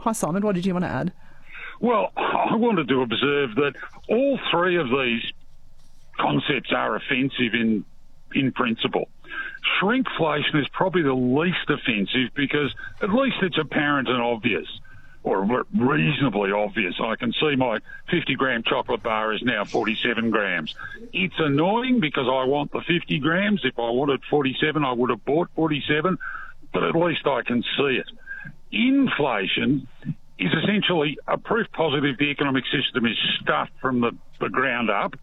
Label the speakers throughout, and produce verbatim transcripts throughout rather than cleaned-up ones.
Speaker 1: Hi, Simon. What did you want to add?
Speaker 2: Well, I wanted to observe that all three of these concepts are offensive in in principle. Shrinkflation is probably the least offensive because at least it's apparent and obvious, or reasonably obvious. I can see my fifty gram chocolate bar is now forty-seven grams. It's annoying because I want the fifty grams. If I wanted forty-seven, I would have bought forty-seven, but at least I can see it. Inflation is essentially a proof positive the economic system is stuffed from the, the ground up,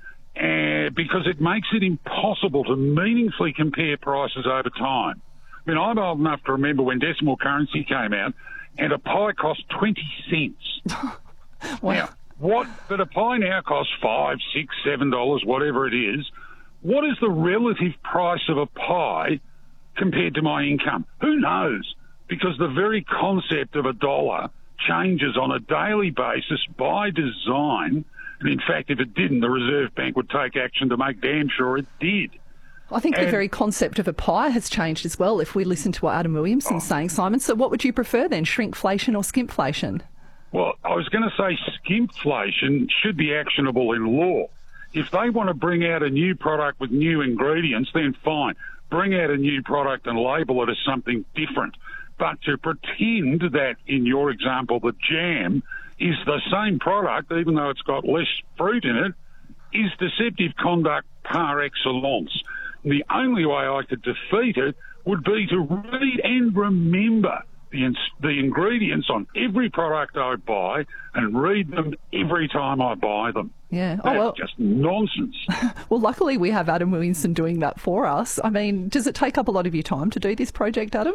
Speaker 2: and because it makes it impossible to meaningfully compare prices over time. I mean, I'm old enough to remember when decimal currency came out and a pie cost twenty cents.
Speaker 1: Wow.
Speaker 2: Now, what, but a pie now costs five, six, seven dollars, whatever it is. What is the relative price of a pie compared to my income? Who knows? Because the very concept of a dollar changes on a daily basis by design. And in fact, if it didn't, the Reserve Bank would take action to make damn sure it did.
Speaker 1: I think
Speaker 2: and,
Speaker 1: the very concept of a pie has changed as well, if we listen to what Adam Williamson's oh, saying, Simon. So what would you prefer then, shrinkflation or skimpflation?
Speaker 2: Well, I was going to say skimpflation should be actionable in law. If they want to bring out a new product with new ingredients, then fine. Bring out a new product and label it as something different. But to pretend that, in your example, the jam is the same product, even though it's got less fruit in it, is deceptive conduct par excellence. The only way I could defeat it would be to read and remember the, ins- the ingredients on every product I buy and read them every time I buy them.
Speaker 1: Yeah.
Speaker 2: That's
Speaker 1: oh, well,
Speaker 2: just nonsense.
Speaker 1: Well, luckily we have Adam Williamson doing that for us. I mean, does it take up a lot of your time to do this project, Adam?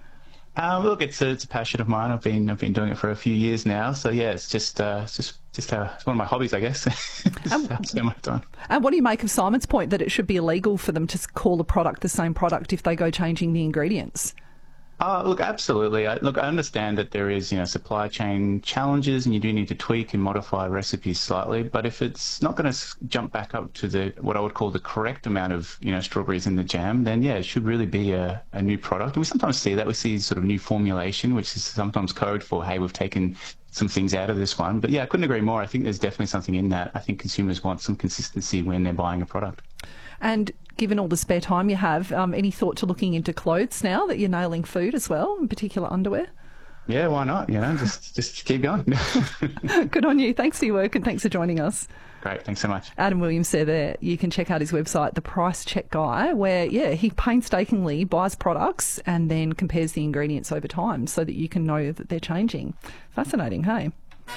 Speaker 3: Um, look, it's a, it's a passion of mine. I've been I've been doing it for a few years now. So yeah, it's just uh, it's just just how, it's one of my hobbies, I guess.
Speaker 1: um,
Speaker 3: how I spend my time.
Speaker 1: And what do you make of Simon's point that it should be illegal for them to call a product the same product if they go changing the ingredients?
Speaker 3: Uh, look, absolutely. I, look, I understand that there is, you know, supply chain challenges, and you do need to tweak and modify recipes slightly. But if it's not going to jump back up to the what I would call the correct amount of, you know, strawberries in the jam, then yeah, it should really be a, a new product. And we sometimes see that. We see sort of new formulation, which is sometimes code for, hey, we've taken some things out of this one. But yeah, I couldn't agree more. I think there's definitely something in that. I think consumers want some consistency when they're buying a product.
Speaker 1: And given all the spare time you have, um, any thought to looking into clothes now that you're nailing food as well, in particular underwear?
Speaker 3: Yeah, why not? You know, just just keep going.
Speaker 1: Good on you. Thanks for your work and thanks for joining us.
Speaker 3: Great, thanks so much.
Speaker 1: Adam Williams said there. You can check out his website, The Price Check Guy, where, yeah, he painstakingly buys products and then compares the ingredients over time so that you can know that they're changing. Fascinating, hey?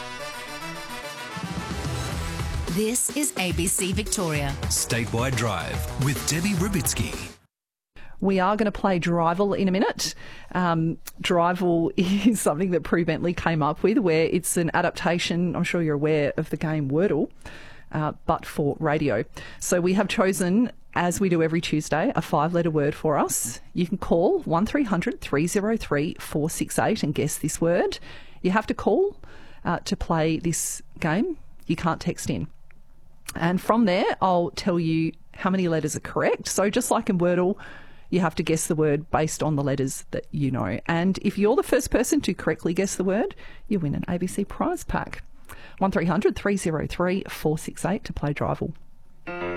Speaker 4: This is A B C Victoria.
Speaker 5: Statewide Drive with Debbie Rubitsky.
Speaker 1: We are going to play Drivel in a minute. Um, Drivel is something that Prue Bentley came up with, where it's an adaptation, I'm sure you're aware, of the game Wordle, uh, but for radio. So we have chosen, as we do every Tuesday, a five-letter word for us. You can call one three hundred three oh three four six eight and guess this word. You have to call uh, to play this game. You can't text in. And from there, I'll tell you how many letters are correct. So just like in Wordle, you have to guess the word based on the letters that you know. And if you're the first person to correctly guess the word, you win an A B C prize pack. one three hundred three oh three four six eight to play Drivel.